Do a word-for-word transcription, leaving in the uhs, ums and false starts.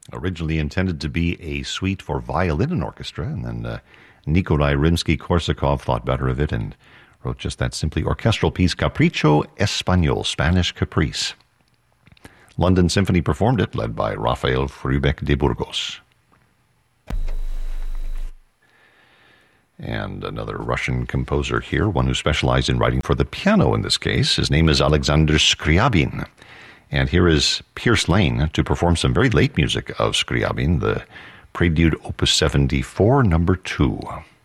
Originally intended to be a suite for violin and orchestra, and then uh, Nikolai Rimsky-Korsakov thought better of it and wrote just that simply orchestral piece, Capricho Español, Spanish Caprice. London Symphony performed it, led by Rafael Frubeck de Burgos. And another Russian composer here, one who specialized in writing for the piano in this case. His name is Alexander Scriabin. And here is Pierce Lane to perform some very late music of Scriabin, the Prelude Opus seventy-four, number two.